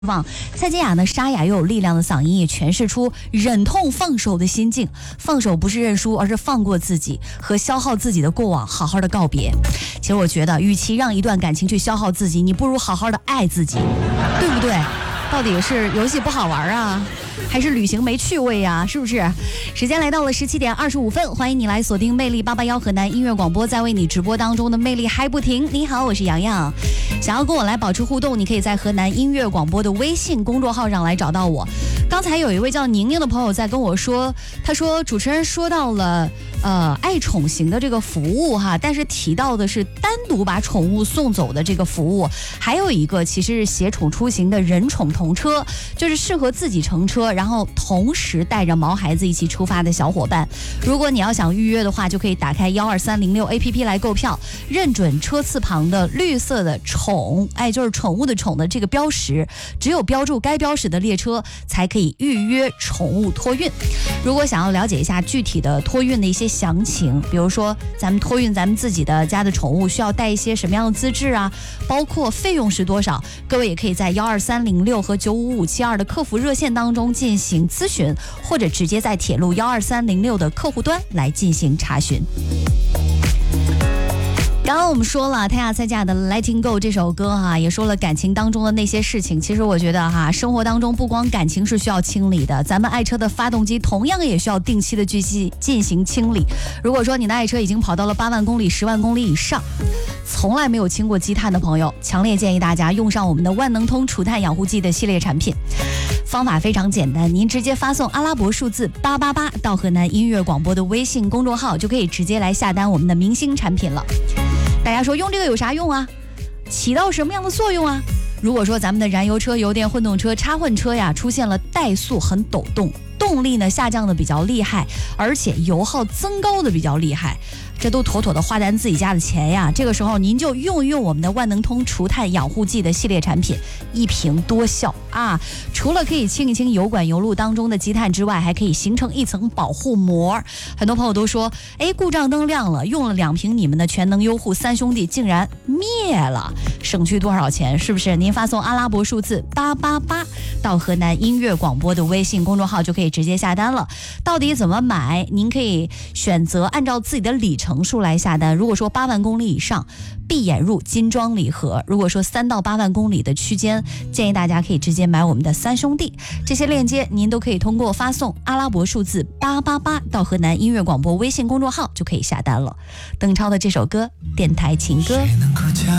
望蔡健雅呢沙哑又有力量的嗓音，也诠释出忍痛放手的心境。放手不是认输，而是放过自己和消耗自己的过往，好好的告别。其实我觉得，与其让一段感情去消耗自己，你不如好好的爱自己，对不对？到底是游戏不好玩啊，还是旅行没趣味啊？是不是？时间来到了17点25分，欢迎你来锁定魅力881河南音乐广播，在为你直播当中的魅力还不停。你好，我是洋洋。想要跟我来保持互动，你可以在河南音乐广播的微信公众号上来找到我。刚才有一位叫宁宁的朋友在跟我说，他说主持人说到了爱宠型的这个服务哈，但是提到的是单独把宠物送走的这个服务，还有一个其实是携宠出行的人宠同车，就是适合自己乘车，然后同时带着毛孩子一起出发的小伙伴。如果你要想预约的话，就可以打开12306 APP 来购票，认准车次旁的绿色的宠，就是宠物的宠的这个标识，只有标注该标识的列车才可以预约宠物托运。如果想要了解一下具体的托运的一些详情，比如说咱们托运咱们自己的家的宠物需要带一些什么样的资质啊，包括费用是多少，各位也可以在12306和95572的客服热线当中进行咨询，或者直接在铁路12306的客户端来进行查询。刚刚我们说了泰雅蔡健雅的 Letting Go 这首歌哈，也说了感情当中的那些事情。其实我觉得哈，生活当中不光感情是需要清理的，咱们爱车的发动机同样也需要定期的去进行清理。如果说你的爱车已经跑到了8万公里、10万公里以上，从来没有清过积碳的朋友，强烈建议大家用上我们的万能通除碳养护剂的系列产品。方法非常简单，您直接发送阿拉伯数字888到河南音乐广播的微信公众号，就可以直接来下单我们的明星产品了。大家说用这个有啥用啊？起到什么样的作用啊？如果说咱们的燃油车、油电混动车、插混车呀出现了怠速很抖动，动力呢下降的比较厉害，而且油耗增高的比较厉害，这都妥妥的花咱自己家的钱呀。这个时候您就用一用我们的万能通除碳养护剂的系列产品，一瓶多效啊！除了可以清一清油管油路当中的积碳之外，还可以形成一层保护膜。很多朋友都说，故障灯亮了，用了2瓶你们的全能优护3兄弟竟然灭了，省去多少钱？是不是？您发送阿拉伯数字888到河南音乐广播的微信公众号就可以直接下单了。到底怎么买？您可以选择按照自己的里程数来下单。如果说8万公里以上，闭眼入精装礼盒；如果说3到8万公里的区间，建议大家可以直接买我们的3兄弟。这些链接您都可以通过发送阿拉伯数字888到河南音乐广播微信公众号就可以下单了。邓超的这首歌《电台情歌》。